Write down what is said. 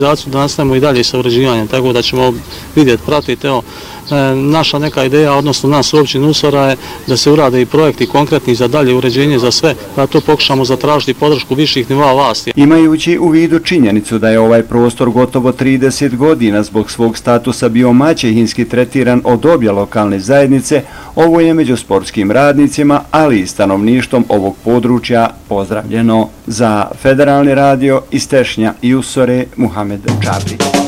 Da nastavimo i dalje sa uređivanjem, tako da ćemo vidjeti, pratiti. Evo, naša neka ideja, odnosno nas u općini Usora je da se urade i projekti konkretni za dalje uređenje za sve, da to pokušamo zatražiti podršku viših nivoa vlasti. Imajući u vidu činjenicu da je ovaj prostor gotovo 30 godina zbog svog statusa bio maćehinski tretiran od obje lokalne zajednice, ovo je među sportskim radnicima, ali i stanovništvom ovog područja pozdravljeno. Za Federalni radio iz Tešnja i Usore, Muhamed Čabri.